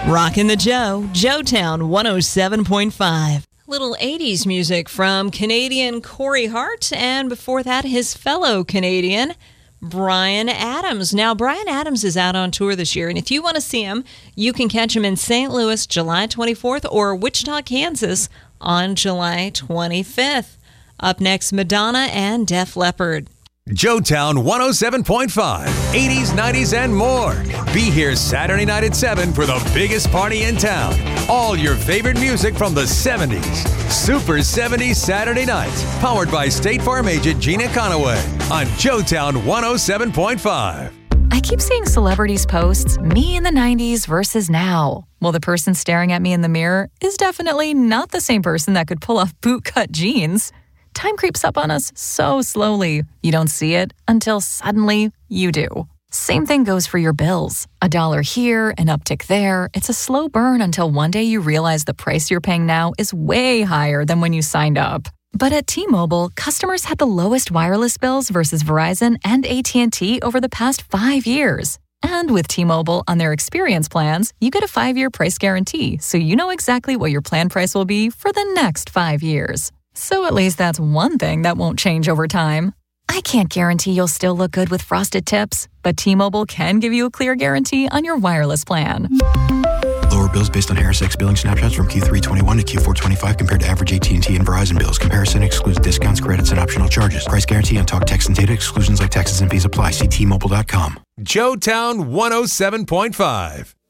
Rockin' the Joe, Joetown 107.5. Little 80s music from Canadian Corey Hart, and before that, his fellow Canadian, Bryan Adams. Now, Bryan Adams is out on tour this year, and if you want to see him, you can catch him in St. Louis July 24th or Wichita, Kansas on July 25th. Up next, Madonna and Def Leppard. Joetown 107.5, 80s, 90s, and more. Be here Saturday night at 7 for the biggest party in town. All your favorite music from the 70s. Super 70s Saturday nights. Powered by State Farm agent Gina Conaway on Joetown 107.5. I keep seeing celebrities posts, me in the 90s versus now. Well, the person staring at me in the mirror is definitely not the same person that could pull off bootcut jeans. Time creeps up on us so slowly. You don't see it until suddenly you do. Same thing goes for your bills. $1 here, an uptick there. It's a slow burn until one day you realize the price you're paying now is way higher than when you signed up. But at T-Mobile, customers had the lowest wireless bills versus Verizon and AT&T over the past 5 years. And with T-Mobile on their experience plans, you get a 5-year price guarantee, so you know exactly what your plan price will be for the next 5 years. So at least that's one thing that won't change over time. I can't guarantee you'll still look good with frosted tips, but T-Mobile can give you a clear guarantee on your wireless plan. Lower bills based on Harris X billing snapshots from Q3 21 to Q4 25 compared to average AT&T and Verizon bills. Comparison excludes discounts, credits, and optional charges. Price guarantee on talk, text, and data exclusions like taxes and fees apply. See T-Mobile.com. Joetown 107.5.